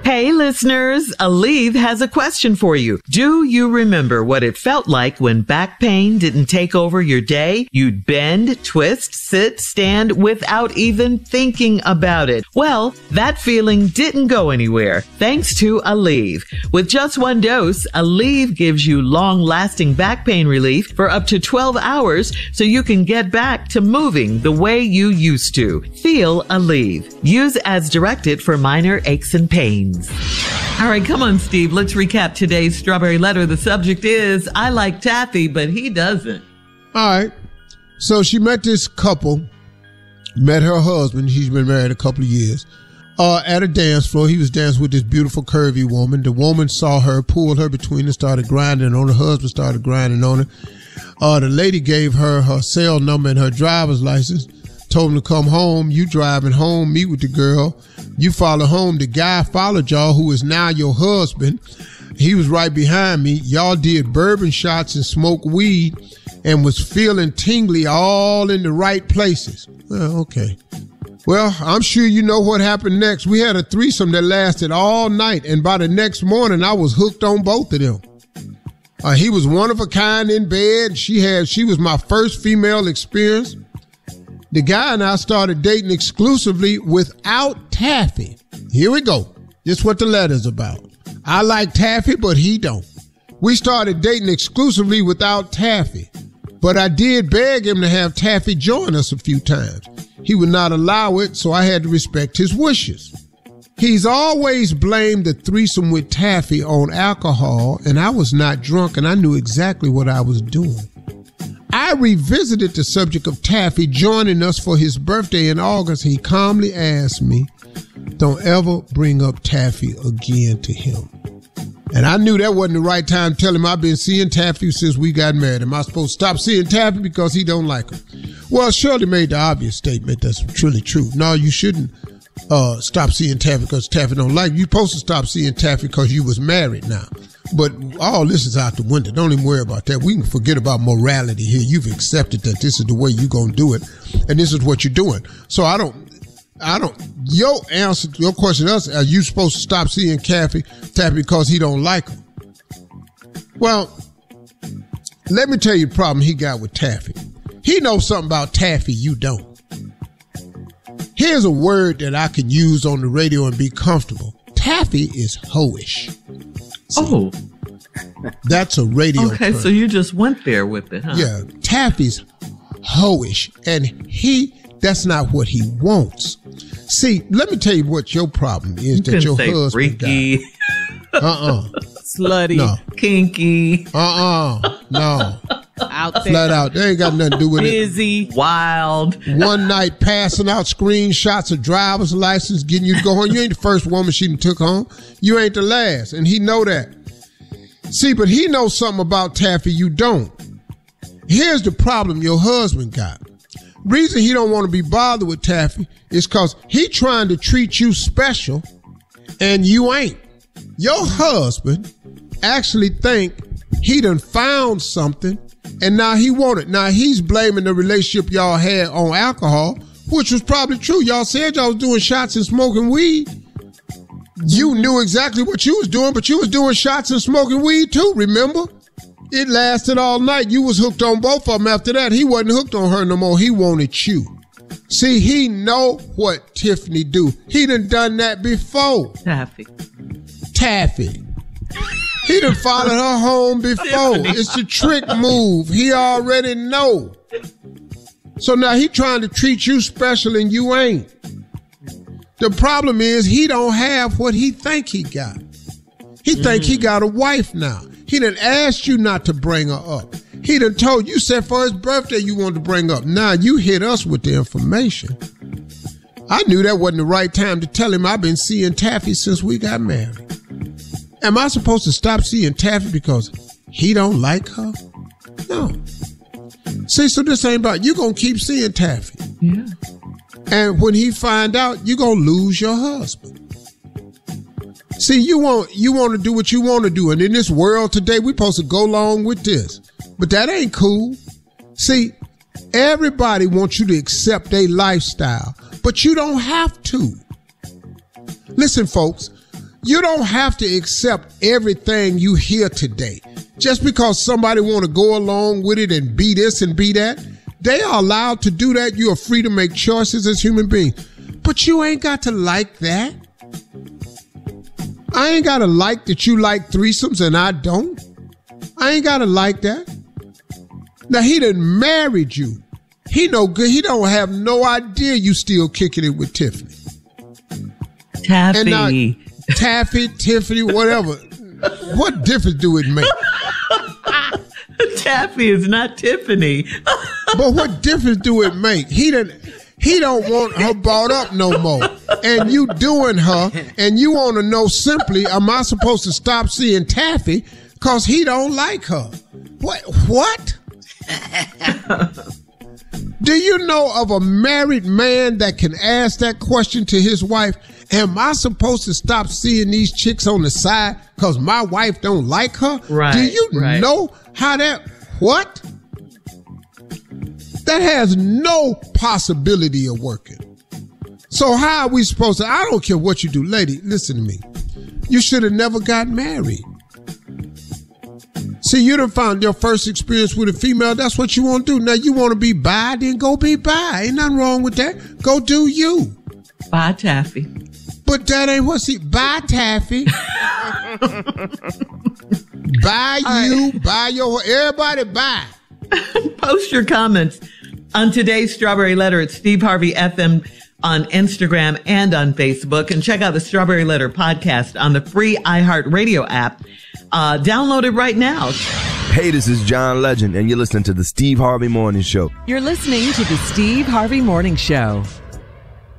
Hey, listeners, Aleve has a question for you. Do you remember what it felt like when back pain didn't take over your day? You'd bend, twist, sit, stand without even thinking about it. Well, that feeling didn't go anywhere thanks to Aleve. With just one dose, Aleve gives you long-lasting back pain relief for up to 12 hours so you can get back to moving the way you used to. Feel Aleve. Use as directed for minor aches and pains. All right, come on, Steve. Let's recap today's Strawberry Letter. The subject is, I like taffy, but he doesn't. All right. So she met this couple, met her husband. He's been married a couple of years. At a dance floor. He was dancing with this beautiful, curvy woman. The woman saw her, pulled her between and started grinding on her. Husband started grinding on her. The lady gave her her cell number and her driver's license. Told him to come home. You driving home, meet with the girl. You follow home. The guy followed y'all, who is now your husband. He was right behind me. Y'all did bourbon shots and smoked weed and was feeling tingly all in the right places. Well, okay. Well, I'm sure you know what happened next. We had a threesome that lasted all night, and by the next morning, I was hooked on both of them. He was one of a kind in bed. She was my first female experience. The guy and I started dating exclusively without taffy. Here we go. This is what the letter's about. I like taffy, but he don't. We started dating exclusively without taffy, but I did beg him to have taffy join us a few times. He would not allow it, so I had to respect his wishes. He's always blamed the threesome with taffy on alcohol, and I was not drunk, and I knew exactly what I was doing. I revisited the subject of taffy joining us for his birthday in August. He calmly asked me, don't ever bring up taffy again to him. And I knew that wasn't the right time to tell him I've been seeing taffy since we got married. Am I supposed to stop seeing taffy because he don't like her? Well, Shirley made the obvious statement that's truly true. No, you shouldn't stop seeing taffy because taffy don't like you. You're supposed to stop seeing taffy because you was married now. But all this is out the window. Don't even worry about that. We can forget about morality here. You've accepted that this is the way you're going to do it, and this is what you're doing. So your answer to your question is, are you supposed to stop seeing taffy because he don't like her? Well, let me tell you the problem he got with taffy. He knows something about taffy you don't. Here's a word that I can use on the radio and be comfortable. Taffy is hoish. Oh. That's a radio Okay, term. So you just went there with it, huh? Yeah, taffy's hoish, and that's not what he wants. See, let me tell you what your problem is. That your husband freaky. Got. Slutty. No. Kinky. No. Out there. Flat out. They ain't got nothing to do with Busy. it. Wild. One night passing out screenshots of driver's license, getting you to go home. You ain't the first woman she done took home. You ain't the last. And he know that. See, but he knows something about taffy you don't. Here's the problem your husband got. Reason he don't want to be bothered with taffy is because he trying to treat you special and you ain't. Your husband actually think he done found something and now he want it. Now he's blaming the relationship y'all had on alcohol, which was probably true. Y'all said y'all was doing shots and smoking weed. You knew exactly what you was doing, but you was doing shots and smoking weed too, remember? It lasted all night. You was hooked on both of them after that. He wasn't hooked on her no more. He wanted you. See, he know what Tiffany do. He done that before. Taffy. He done followed her home before. It's the trick move. He already know. So now he trying to treat you special and you ain't. The problem is he don't have what he think he got. He think he got a wife now. He done asked you not to bring her up. He done told you said for his birthday you wanted to bring up. Now you hit us with the information. I knew that wasn't the right time to tell him I've been seeing Taffy since we got married. Am I supposed to stop seeing Taffy because he don't like her? No. See, so this ain't about, you gonna keep seeing Taffy. Yeah. And when he find out, you gonna lose your husband. See, you want to do what you want to do. And in this world today, we supposed to go along with this. But that ain't cool. See, everybody wants you to accept their lifestyle, but you don't have to. Listen, folks, You don't have to accept everything you hear today. Just because somebody want to go along with it and be this and be that, they are allowed to do that. You are free to make choices as human beings. But you ain't got to like that. I ain't got to like that you like threesomes and I don't. I ain't got to like that. Now, he done married you. He no good. He don't have no idea you still kicking it with Tiffany. Taffy. And now, Taffy, Tiffany, whatever. What difference do it make? Taffy is not Tiffany. But what difference do it make? He don't want her brought up no more. And you doing her, and you want to know simply, am I supposed to stop seeing Taffy because he don't like her? What? Do you know of a married man that can ask that question to his wife? Am I supposed to stop seeing these chicks on the side because my wife don't like her? Right. Do you know how that, what? That has no possibility of working. So how are we supposed to, I don't care what you do. Lady, listen to me. You should have never got married. See, you done found your first experience with a female. That's what you want to do. Now, you want to be bi, then go be bi. Ain't nothing wrong with that. Go do you. Bye, Taffy. But that ain't what's it. Bye, Taffy. Buy you, right. Buy your, everybody buy. Post your comments on today's Strawberry Letter at Steve Harvey FM on Instagram and on Facebook. And check out the Strawberry Letter podcast on the free iHeartRadio app. Download it right now. Hey, this is John Legend, and you're listening to the Steve Harvey Morning Show. You're listening to the Steve Harvey Morning Show.